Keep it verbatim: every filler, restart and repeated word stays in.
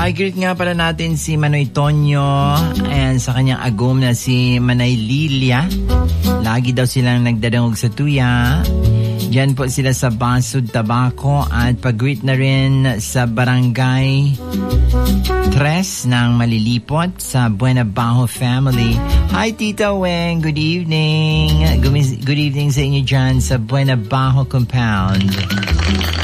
I-greet nga pala natin si Manoy Tonyo and sa kanyang agum na si Manay Lilia. Lagi daw silang nagdadangog sa tuya. Diyan po sila sa Basud, Tabaco at pag-greet na rin sa Barangay Tres ng Malilipot sa Buena Bajo family. Hi Tita Weng, good evening. Good evening sa inyo dyan sa Buena Bajo compound.